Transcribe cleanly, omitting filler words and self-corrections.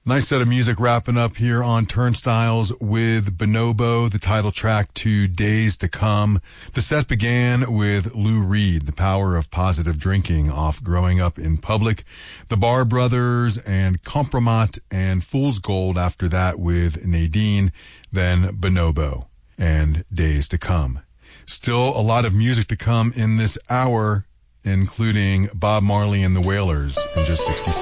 Nice set of music wrapping up here on Turnstiles with Bonobo, the title track to Days to Come. The set began with Lou Reed, The Power of Positive Drinking, off Growing Up in Public. The Bar Brothers and Compromat and Fool's Gold after that with Nadine, then Bonobo and Days to Come. Still a lot of music to come in this hour, including Bob Marley and the Wailers in just 60 seconds.